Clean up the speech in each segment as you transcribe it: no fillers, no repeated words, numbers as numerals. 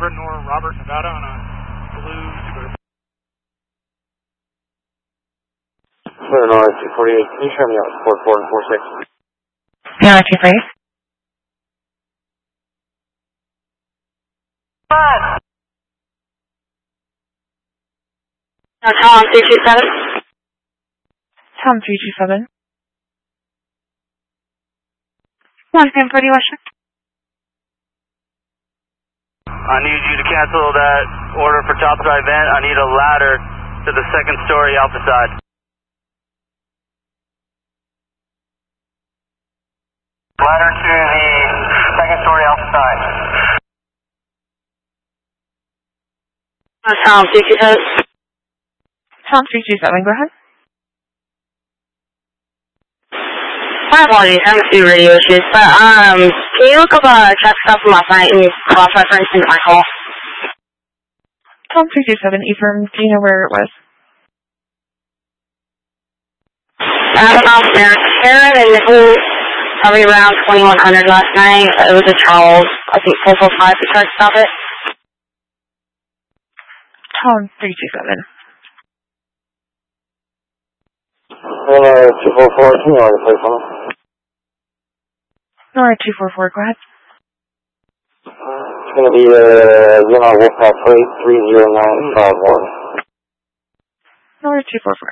Nor Robert, Nevada on a blue Subaru. Nor 248, can you show me out 44 and 46? Yeah, 248. Tom 327. Tom 327. One thing for you, Washington. I need you to cancel that order for topside vent. I need a ladder to the second story alpha side. Ladder to the second story alpha side. Tom 327. Tom 327, go ahead. My apologies, I have a few radio issues, but can you look up check stuff from last night and cross-reference into my call? Tom 327, Ephraim, do you know where it was? I don't know, Karen and Nicole, probably around 2100 last night. It was a Charles, I think 445 to try to stop it. Tom 327. 244, can you order plate for me? Nora 244, go ahead. It's going to be Yamaha Wolfpack plate 30951. Nora 244.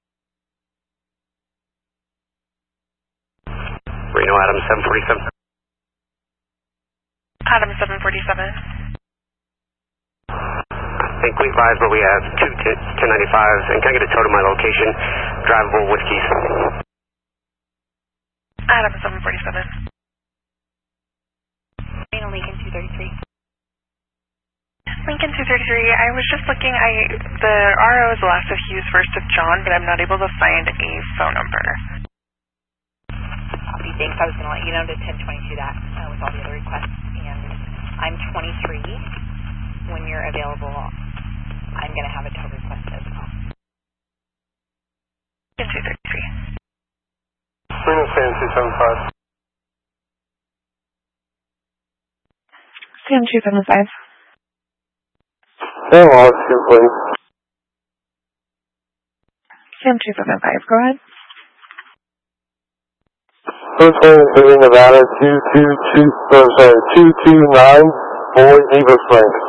Reno Adam 747. Adam 747. I think we advised, but we have two 1095s, and can I get a tow to my location? Drivable whiskeys. Adam 747. Reno Lincoln 233. Lincoln 233, I was just looking, the RO is the last of Hughes, first of John, but I'm not able to find a phone number. Copy, thanks. I was going to let you know to 1022 that with all the other requests. And I'm 23. When you're available, I'm going to have a tow request as well. Lincoln 233. Reno Sam 275. Sam 275. Sam Wallace, please. Sam 275, go ahead. First name is Nevada 229 Boyd Beaver Franks.